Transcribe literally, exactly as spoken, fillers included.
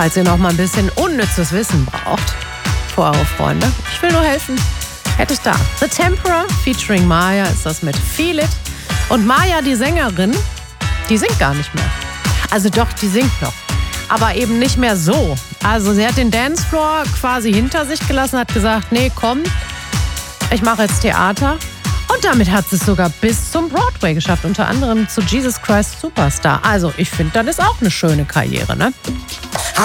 falls ihr noch mal ein bisschen unnützes Wissen braucht für eure Freunde. Ich will nur helfen. Hätte ich da. The Temperor featuring Maya ist das mit Feel It. Und Maya, die Sängerin, die singt gar nicht mehr. Also doch, die singt noch. Aber eben nicht mehr so. Also sie hat den Dancefloor quasi hinter sich gelassen, hat gesagt, nee, komm, ich mache jetzt Theater. Und damit hat sie es sogar bis zum Broadway geschafft, unter anderem zu Jesus Christ Superstar. Also ich finde, das ist auch eine schöne Karriere, ne?